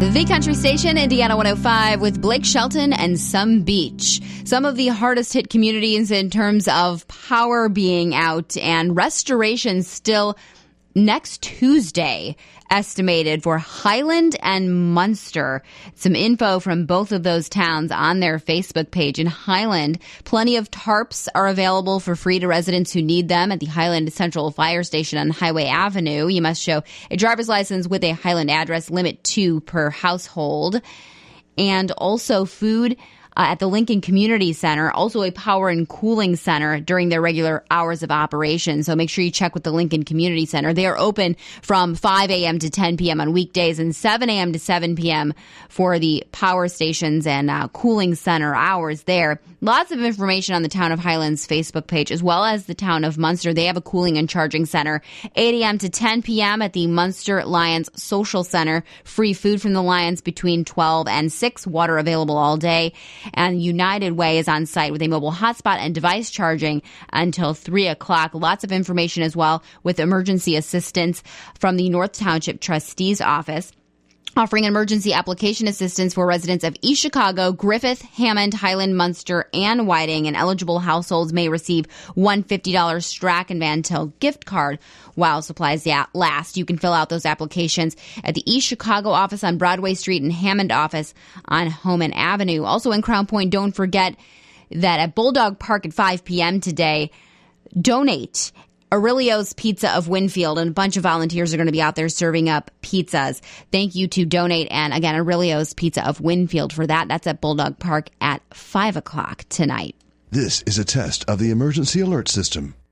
The Country Station, Indiana 105, with Blake Shelton and Some Beach. Some of the hardest hit communities in terms of power being out and restoration still next Tuesday, estimated for Highland and Munster. Some info from both of those towns on their Facebook page. In Highland, plenty of tarps are available for free to residents who need them at the Highland Central Fire Station on Highway Avenue. You must show a driver's license with a Highland address, limit 2 per household. And also food at the Lincoln Community Center, also a power and cooling center during their regular hours of operation. So make sure you check with the Lincoln Community Center. They are open from 5 a.m. to 10 p.m. on weekdays and 7 a.m. to 7 p.m. for the power stations and cooling center hours there. Lots of information on the Town of Highlands Facebook page, as well as the Town of Munster. They have a cooling and charging center, 8 a.m. to 10 p.m. at the Munster Lions Social Center. Free food from the Lions between 12 and 6. Water available all day. And United Way is on site with a mobile hotspot and device charging until 3 o'clock. Lots of information as well with emergency assistance from the North Township Trustee's Office, offering emergency application assistance for residents of East Chicago, Griffith, Hammond, Highland, Munster, and Whiting. And eligible households may receive one $50 Strachan Van Til gift card while supplies last. You can fill out those applications at the East Chicago office on Broadway Street and Hammond office on Homan Avenue. Also in Crown Point, don't forget that at Bulldog Park at 5 p.m. today, donate Aurelio's Pizza of Winfield, and a bunch of volunteers are going to be out there serving up pizzas. Thank you to Donate and, again, Aurelio's Pizza of Winfield for that. That's at Bulldog Park at 5 o'clock tonight. This is a test of the emergency alert system.